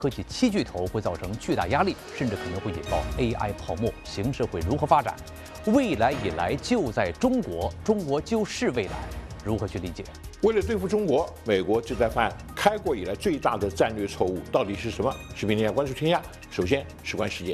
科技七巨头会造成巨大压力，甚至可能会引爆 AI 泡沫，形势会如何发展？未来以来就在中国，中国就是未来，如何去理解？ 为了对付中国，美国就在犯开国以来最大的战略错误，到底是什么？视频天下关注天下，首先事关世界。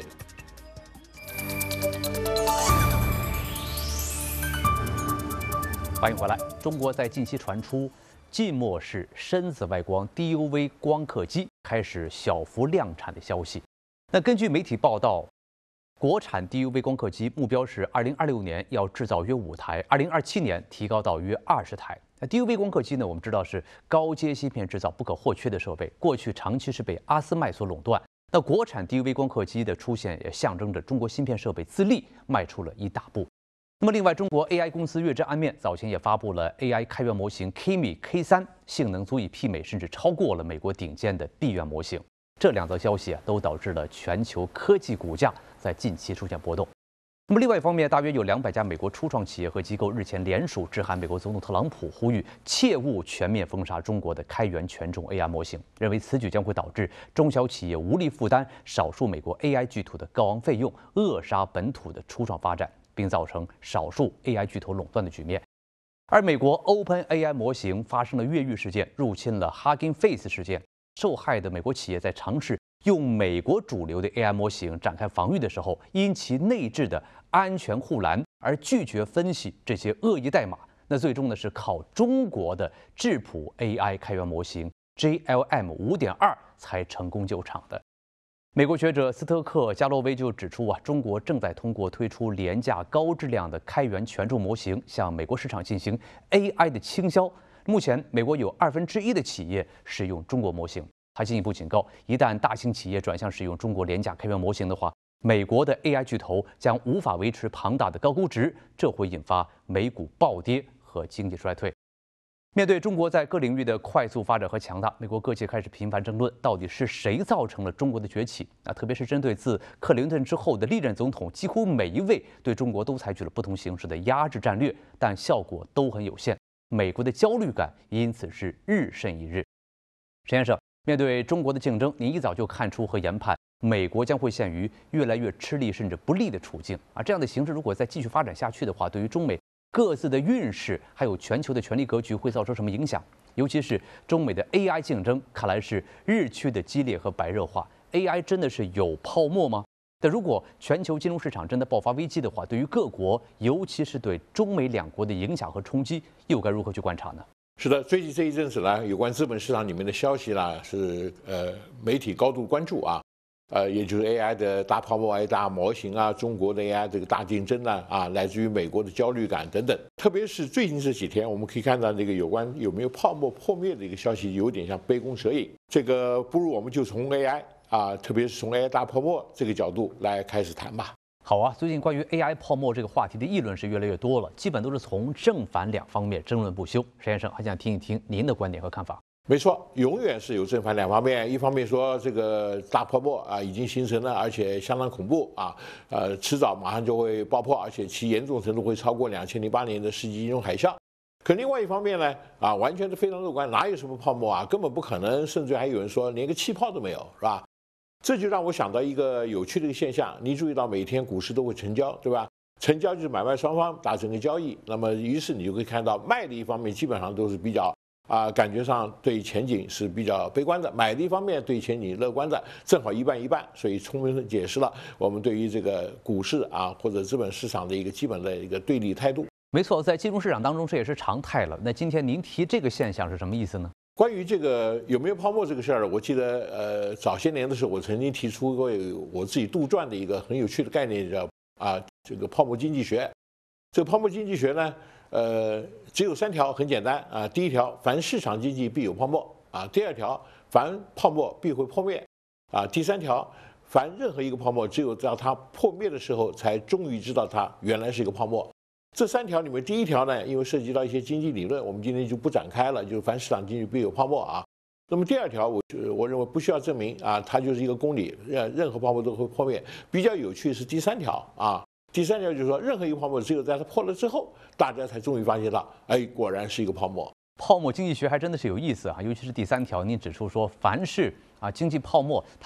欢迎回来。中国在近期传出浸没式深紫外光 DUV 光刻机开始小幅量产的消息。那根据媒体报道，国产 DUV 光刻机目标是2026年要制造约5台，2027年提高到约20台。那 DUV 光刻机呢，我们知道是高阶芯片制造不可或缺的设备，过去长期是被阿斯麦所垄断。那国产 DUV 光刻机的出现，也象征着中国芯片设备自立迈出了一大步。那么，另外，中国 AI 公司月之安面早前也发布了 AI 开源模型 Kimi K3，性能足以媲美甚至超过了美国顶尖的闭源模型。这两则消息都导致了全球科技股价在近期出现波动。那么，另外一方面，大约有200家美国初创企业和机构日前联署致函美国总统特朗普，呼吁切勿全面封杀中国的开源权重 AI 模型，认为此举将会导致中小企业无力负担少数美国 AI 巨头的高昂费用，扼杀本土的初创发展，并造成少数 AI 巨头垄断的局面。而美国 OpenAI 模型发生了越狱事件，入侵了 Hugging Face 事件，受害的美国企业在尝试用美国主流的 AI 模型展开防御的时候，因其内置的安全护栏而拒绝分析这些恶意代码。那最终呢，是靠中国的质朴 AI 开源模型 JLM 5.2才成功救场的。美国学者斯特克加洛威就指出中国正在通过推出廉价高质量的开源权重模型，向美国市场进行 AI 的倾销。目前，美国有1/2的企业使用中国模型。他进一步警告，一旦大型企业转向使用中国廉价开源模型的话，美国的 AI 巨头将无法维持庞大的高估值，这会引发美股暴跌和经济衰退。面对中国在各领域的快速发展和强大，美国各界开始频繁争论，到底是谁造成了中国的崛起？特别是针对自克林顿之后的历任总统，几乎每一位对中国都采取了不同形式的压制战略，但效果都很有限。美国的焦虑感因此是日甚一日。陈先生，面对中国的竞争，您一早就看出和研判，美国将会陷于越来越吃力甚至不利的处境这样的形势如果再继续发展下去的话，对于中美各自的运势，还有全球的权力格局会造成什么影响？尤其是中美的 AI 竞争，看来是日趋的激烈和白热化。AI 真的是有泡沫吗？但如果全球金融市场真的爆发危机的话，对于各国，尤其是对中美两国的影响和冲击，又该如何去观察呢？ 是的，最近这一阵子呢，有关资本市场里面的消息啦，是媒体高度关注也就是 AI 的大泡沫、AI 大模型中国的 AI 这个大竞争来自于美国的焦虑感等等。特别是最近这几天，我们可以看到这个有关有没有泡沫破灭的一个消息，有点像杯弓蛇影。这个不如我们就从 AI 特别是从 AI 大泡沫这个角度来开始谈吧。 好最近关于 AI 泡沫这个话题的议论是越来越多了，基本都是从正反两方面争论不休。石先生，还想听一听您的观点和看法。 没错，永远是有正反两方面。一方面说这个大泡沫已经形成了，而且相当恐怖迟早马上就会爆破，而且其严重程度会超过2008年的世纪金融海啸。可另外一方面呢完全是非常乐观，哪有什么泡沫根本不可能，甚至还有人说连个气泡都没有，是吧？这就让我想到一个有趣的一个现象，你注意到每天股市都会成交，对吧？成交就是买卖双方达成个交易，那么于是你就可以看到卖的一方面基本上都是比较感觉上对前景是比较悲观的，买的一方面对前景乐观的，正好一半一半，所以充分地解释了我们对于这个股市或者资本市场的一个基本的一个对立态度。 没错，在金融市场当中这也是常态了。那今天您提这个现象是什么意思呢？ 关于这个有没有泡沫这个事儿，我记得早些年的时候，我曾经提出过我自己杜撰的一个很有趣的概念，叫这个泡沫经济学。这个泡沫经济学呢，只有3条，很简单第一条，凡市场经济必有泡沫第二条，凡泡沫必会破灭第三条，凡任何一个泡沫，只有到它破灭的时候，才终于知道它原来是一个泡沫。这3条里面，第一条呢，因为涉及到一些经济理论，我们今天就不展开了，就是凡市场经济必有泡沫那么第2条，我认为不需要证明它就是一个公理，任何泡沫都会破灭。比较有趣是第3条第3条就是说，任何一个泡沫只有在它破了之后，大家才终于发现到，果然是一个泡沫。 泡沫经济学还真的是有意思啊，尤其是第3条，您指出说，凡是经济泡沫，它